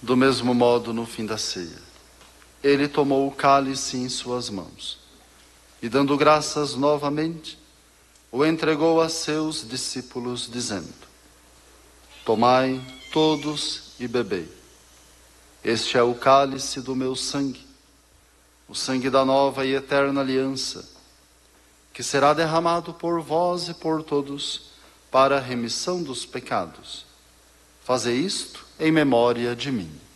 Do mesmo modo, no fim da ceia, ele tomou o cálice em suas mãos e, dando graças novamente, o entregou a seus discípulos, dizendo: Tomai todos e bebei. Este é o cálice do meu sangue, o sangue da nova e eterna aliança, que será derramado por vós e por todos para a remissão dos pecados. Fazei isto em memória de mim.